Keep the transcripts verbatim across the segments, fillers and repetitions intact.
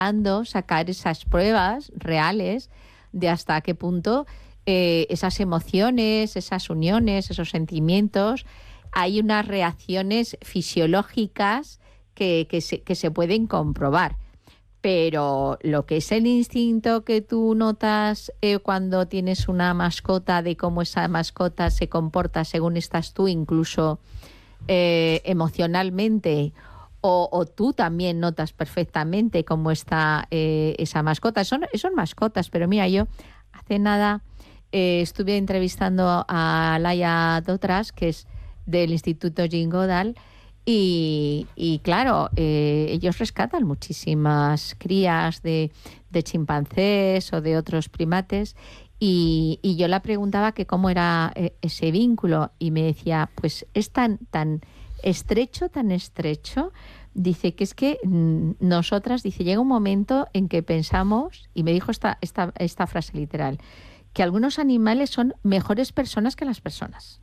intentando sacar esas pruebas reales de hasta qué punto eh, esas emociones, esas uniones, esos sentimientos, hay unas reacciones fisiológicas que, que, se, que se pueden comprobar. Pero lo que es el instinto que tú notas eh, cuando tienes una mascota, de cómo esa mascota se comporta según estás tú, incluso eh, emocionalmente, o, o tú también notas perfectamente cómo está eh, esa mascota. Son, son mascotas, pero mira, yo hace nada eh, estuve entrevistando a Laia Dotras, que es del Instituto Jane Goodall, Y, y claro, eh, ellos rescatan muchísimas crías de, de chimpancés o de otros primates y, y yo la preguntaba que cómo era eh, ese vínculo y me decía, pues es tan, tan estrecho, tan estrecho, dice que es que mm, nosotras, dice, llega un momento en que pensamos, y me dijo esta, esta, esta frase literal, que algunos animales son mejores personas que las personas.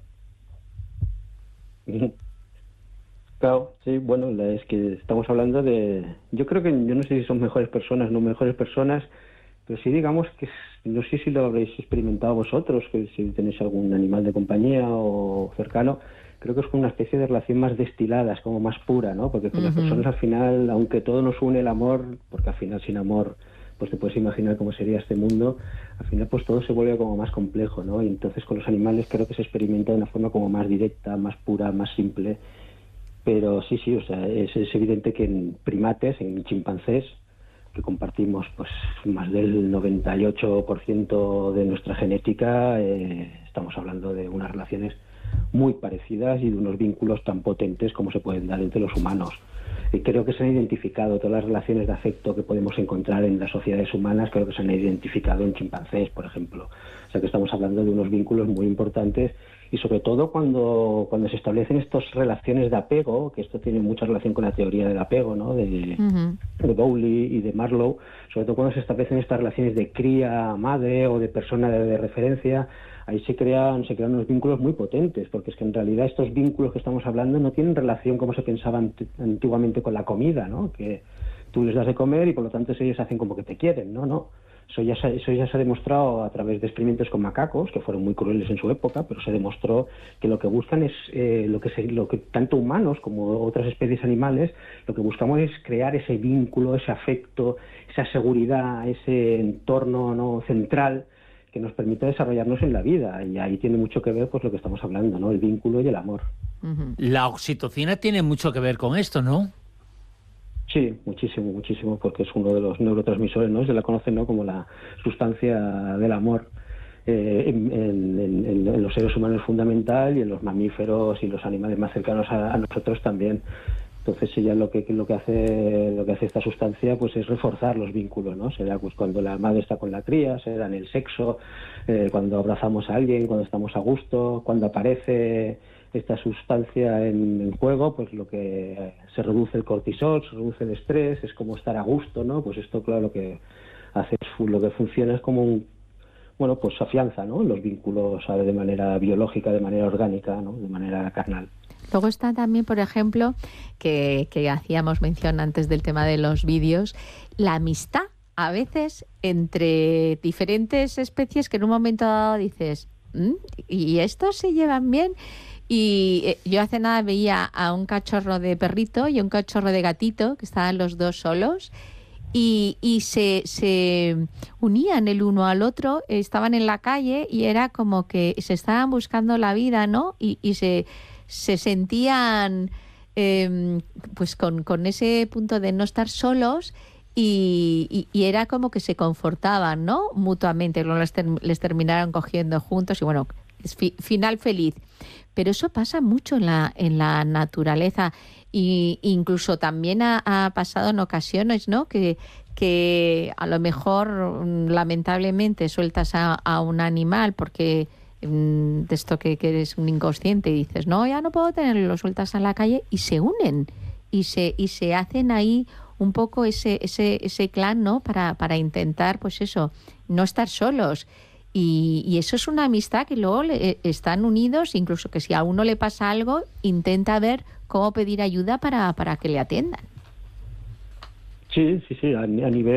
Claro, sí, bueno, la, es que estamos hablando de... Yo creo que, yo no sé si son mejores personas, no mejores personas, pero sí digamos que, no sé si lo habréis experimentado vosotros, que si tenéis algún animal de compañía o cercano, creo que es como una especie de relación más destilada, es como más pura, ¿no? Porque con uh-huh. las personas al final, aunque todo nos une el amor, porque al final sin amor, pues te puedes imaginar cómo sería este mundo, al final pues todo se vuelve como más complejo, ¿no? Y entonces con los animales creo que se experimenta de una forma como más directa, más pura, más simple. Pero sí, sí, o sea, es, es evidente que en primates, en chimpancés, que compartimos pues más del noventa y ocho por ciento de nuestra genética, eh, estamos hablando de unas relaciones muy parecidas y de unos vínculos tan potentes como se pueden dar entre los humanos. Y creo que se han identificado todas las relaciones de afecto que podemos encontrar en las sociedades humanas, creo que se han identificado en chimpancés, por ejemplo. O sea que estamos hablando de unos vínculos muy importantes y sobre todo cuando, cuando se establecen estas relaciones de apego, que esto tiene mucha relación con la teoría del apego, ¿no? de, uh-huh. de Bowley y de Maslow, sobre todo cuando se establecen estas relaciones de cría-madre o de persona de, de referencia, ahí se crean, se crean unos vínculos muy potentes, porque es que en realidad estos vínculos que estamos hablando no tienen relación como se pensaba ant- antiguamente con la comida, ¿no? Que tú les das de comer y por lo tanto ellos hacen como que te quieren, ¿no? No. Eso ya, se, eso ya se ha demostrado a través de experimentos con macacos, que fueron muy crueles en su época, pero se demostró que lo que buscan es, eh, lo que se, lo que tanto humanos como otras especies animales, lo que buscamos es crear ese vínculo, ese afecto, esa seguridad, ese entorno, ¿no?, central, que nos permite desarrollarnos en la vida. Y ahí tiene mucho que ver pues lo que estamos hablando, ¿no?, el vínculo y el amor. Uh-huh. La oxitocina tiene mucho que ver con esto, ¿no? Sí, muchísimo, muchísimo, porque es uno de los neurotransmisores, ¿no? Se la conoce, ¿no?, como la sustancia del amor. Eh, en, en, en, en los seres humanos es fundamental y en los mamíferos y los animales más cercanos a, a nosotros también. Entonces ella lo que lo que hace lo que hace esta sustancia pues es reforzar los vínculos, ¿no? Será pues cuando la madre está con la cría, será en el sexo, eh, cuando abrazamos a alguien, cuando estamos a gusto, cuando aparece esta sustancia en, en juego, pues lo que se reduce el cortisol, se reduce el estrés, es como estar a gusto, ¿no? Pues esto, claro, lo que hace es, lo que funciona es como un, bueno, pues afianza, ¿no?, los vínculos, ¿sabe?, de manera biológica, de manera orgánica, ¿no?, de manera carnal. Luego está también, por ejemplo, que, que hacíamos mención antes del tema de los vídeos, la amistad a veces entre diferentes especies que en un momento dado dices, ¿Mm? ¿y estos se llevan bien? Y eh, yo hace nada veía a un cachorro de perrito y a un cachorro de gatito, que estaban los dos solos, y, y se, se unían el uno al otro, estaban en la calle y era como que se estaban buscando la vida, ¿no? Y, y se, se sentían eh, pues con, con ese punto de no estar solos y, y, y era como que se confortaban, ¿no?, mutuamente, luego les, ter, les terminaron cogiendo juntos y bueno, es fi, final feliz. Pero eso pasa mucho en la, en la naturaleza y incluso también ha, ha pasado en ocasiones, ¿no?, que, que a lo mejor lamentablemente sueltas a, a un animal porque de esto que, que eres un inconsciente y dices, no, ya no puedo tenerlo, lo sueltas a la calle y se unen y se, y se hacen ahí un poco ese, ese, ese clan, ¿no?, para, para intentar, pues eso, no estar solos. Y, y eso es una amistad que luego le, están unidos, incluso que si a uno le pasa algo, intenta ver cómo pedir ayuda para, para que le atiendan. Sí, sí, sí, a, a nivel